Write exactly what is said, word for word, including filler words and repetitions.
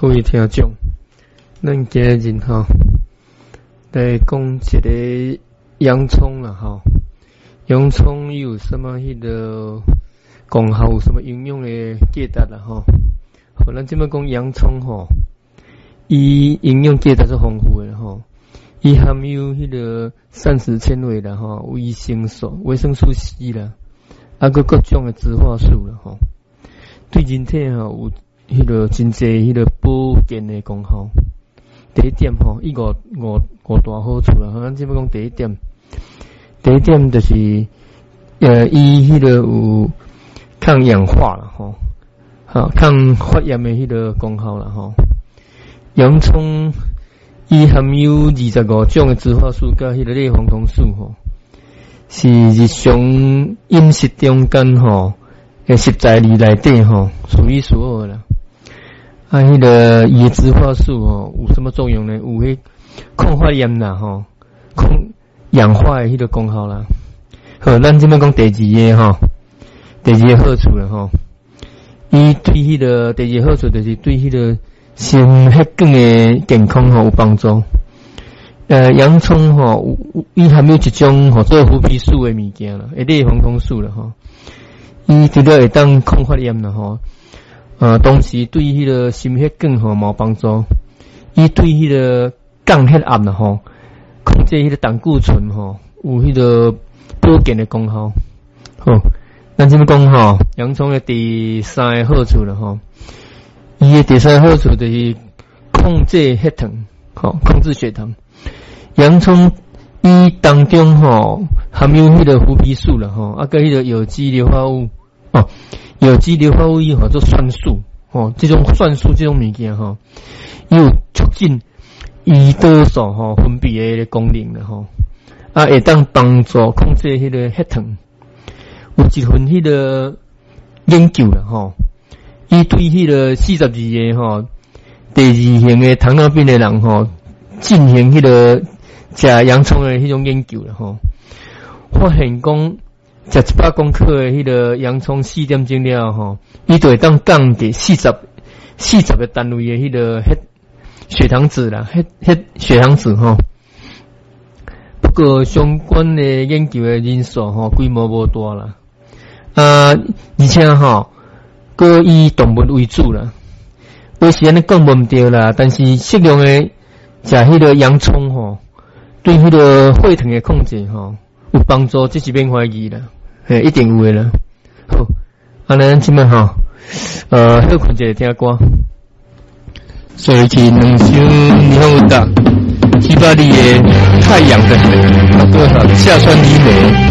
各位听众，咱今日吼来讲一个洋葱啦吼，洋葱有什么迄个功效，有什么营养的价值啦吼。好，咱即摆讲洋葱吼，伊营养价值是丰富的吼，伊含有迄个膳食纤维啦吼，维生素、维生素 C 啦，啊个各种的植化素啦吼，对人体吼有迄个真济迄个保健的功效。第一点吼，伊五五五大好处啦。咱即要讲第一点，第一点就是呃，伊迄个有抗氧化啦吼，好抗发炎的迄个功效啦吼。洋葱伊含有二十五种的植化素甲迄个类黄酮素吼，是日常饮食中间吼诶食材里内底吼数一数二啦。啊，迄个伊诶植化素吼有什么作用呢？有迄抗发炎啦吼，抗氧化诶迄个功效啦。好，咱即摆讲第二个吼，第二个好处啦吼，伊对迄个第二个好处就是对迄个心血管诶健康吼有帮助。呃，洋葱吼，伊含有一种吼做胡皮素诶物件啦，一类黄酮素啦吼，伊除了会当抗发炎啦吼。呃，同时对迄个心血管吼冇帮助，伊对迄个降血压啦吼，控制迄个胆固醇吼，有迄个保健的功效。好，咱即么讲吼，洋葱的第三个好处啦吼，伊的第三个好处就是控制血糖，吼，控制血糖。洋葱伊当中吼含有迄个胡皮素啦吼，啊，跟迄个有机硫化物哦。有机硫化物伊吼做酸素，吼，这种酸素这种物件吼，伊有促进胰岛素吼分泌的功能啦吼，啊会当帮助控制迄个血糖。有一份迄个研究啦吼，伊对迄个四十二个吼第二型的糖尿病的人吼进行迄个食洋葱的迄种研究啦吼，发现讲。食一百公克的迄个洋葱四点钟了吼，伊就会当降低四十四十个单位的迄个血血糖值啦，血血血糖值吼。不过相关的研究的人数吼规模无大啦，啊，而且吼，搁以动物为主啦。有时安尼讲无毋对啦，但是适量的食迄个洋葱吼，对迄个血糖的控制吼。有帮助，这是免怀疑啦，嘿，一定有诶啦。好，啊，咱即摆吼，呃，休困一下听歌。所以去两首你看有答，七八里的太阳的，啊，多少下川里美。